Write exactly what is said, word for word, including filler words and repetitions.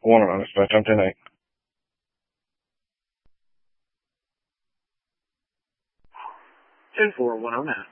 One on dispatch, I'm ten eight. ten four, one on that.